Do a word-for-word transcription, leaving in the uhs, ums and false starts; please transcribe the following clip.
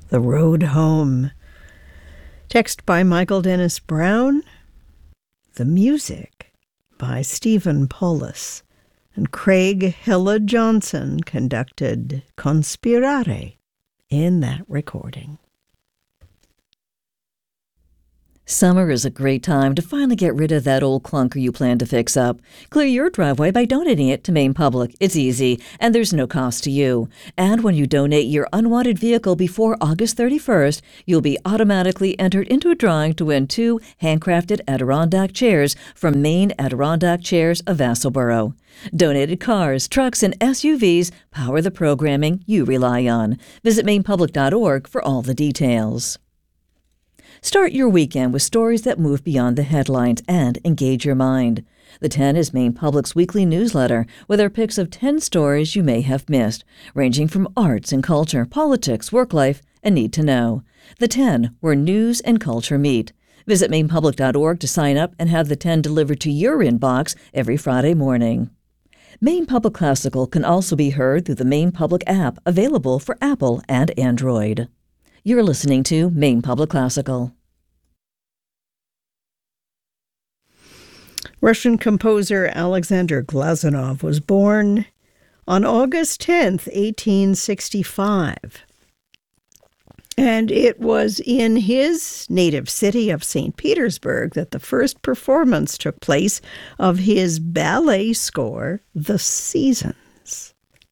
The Road Home. Text by Michael Dennis Brown. The music by Stephen Paulus. And Craig Hilla Johnson conducted Conspirare in that recording. Summer is a great time to finally get rid of that old clunker you plan to fix up. Clear your driveway by donating it to Maine Public. It's easy, and there's no cost to you. And when you donate your unwanted vehicle before August thirty-first, you'll be automatically entered into a drawing to win two handcrafted Adirondack chairs from Maine Adirondack Chairs of Vassalboro. Donated cars, trucks, and S U Vs power the programming you rely on. Visit maine public dot org for all the details. Start your weekend with stories that move beyond the headlines and engage your mind. The ten is Maine Public's weekly newsletter with our picks of ten stories you may have missed, ranging from arts and culture, politics, work life, and need to know. The ten, where news and culture meet. Visit maine public dot org to sign up and have the ten delivered to your inbox every Friday morning. Maine Public Classical can also be heard through the Maine Public app, available for Apple and Android. You're listening to Maine Public Classical. Russian composer Alexander Glazunov was born on August tenth, eighteen sixty-five. And it was in his native city of Saint Petersburg that the first performance took place of his ballet score, The Season.